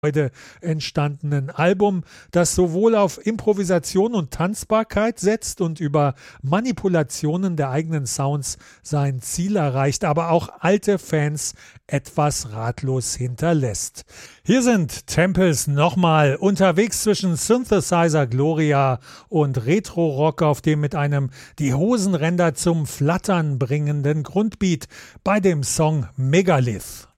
heute entstandenen Album, das sowohl auf Improvisation und Tanzbarkeit setzt und über Manipulationen der eigenen Sounds sein Ziel erreicht, aber auch alte Fans etwas ratlos hinterlässt. Hier sind Temples nochmal unterwegs zwischen Synthesizer Gloria und Retro-Rock, auf dem mit einem die Hosenränder zum Flattern bringenden Grundbeat bei dem Song Megalith.